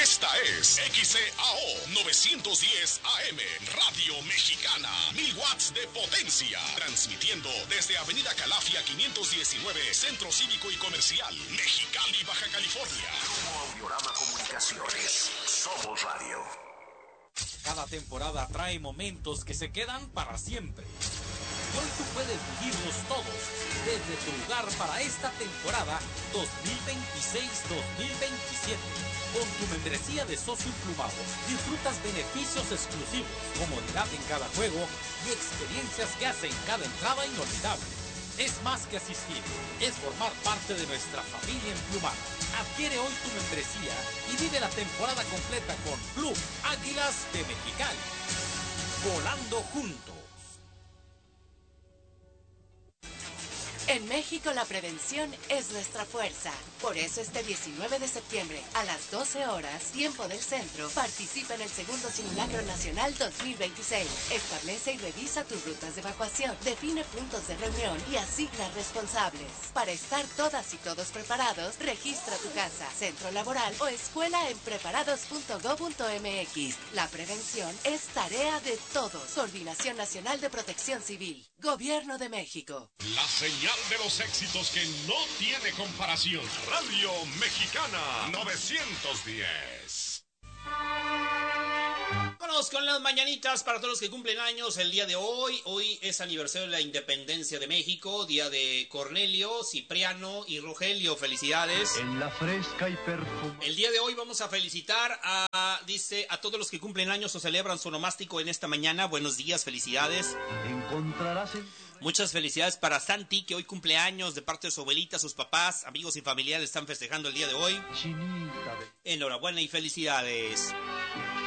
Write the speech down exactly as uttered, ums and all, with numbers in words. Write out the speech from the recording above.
Esta es X C A O novecientos diez A M, Radio Mexicana, mil watts de potencia, transmitiendo desde Avenida Calafia quinientos diecinueve, Centro Cívico y Comercial, Mexicali, Baja California. Grupo Audiorama Comunicaciones, somos radio. Cada temporada trae momentos que se quedan para siempre. Hoy tú puedes vivirlos todos desde tu lugar para esta temporada dos mil veintiséis dos mil veintisiete. Con tu membresía de socio emplumado disfrutas beneficios exclusivos, comodidad en cada juego y experiencias que hacen cada entrada inolvidable. Es más que asistir, es formar parte de nuestra familia emplumada. Adquiere hoy tu membresía y vive la temporada completa con Club Águilas de Mexicali. Volando juntos. En México la prevención es nuestra fuerza. Por eso este diecinueve de septiembre a las doce horas, tiempo del centro, participa en el segundo Simulacro Nacional dos mil veintiséis. Establece y revisa tus rutas de evacuación, define puntos de reunión y asigna responsables. Para estar todas y todos preparados, registra tu casa, centro laboral o escuela en preparados punto gob punto mx. La prevención es tarea de todos. Coordinación Nacional de Protección Civil. Gobierno de México. La señal de los éxitos que no tiene comparación. Radio Mexicana novecientos diez. Vámonos con las mañanitas para todos los que cumplen años el día de hoy. Hoy es aniversario de la independencia de México, día de Cornelio, Cipriano y Rogelio. Felicidades. En la fresca y perfumada. El día de hoy vamos a felicitar a, dice, a todos los que cumplen años o celebran su onomástico en esta mañana. Buenos días, felicidades. Encontrarás en... Muchas felicidades para Santi, que hoy cumple años, de parte de su abuelita, sus papás, amigos y familiares están festejando el día de hoy. Chinita de... Enhorabuena y felicidades.